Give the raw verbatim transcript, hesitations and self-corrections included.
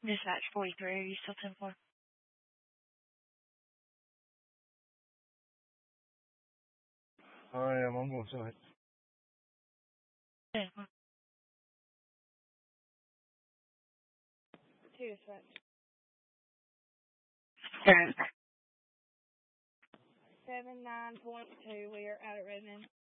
Dispatch forty-three, are you still ten four? I am on one side. ten four. Two dispatch. Correct. seven nine point two, we are out at Redmond.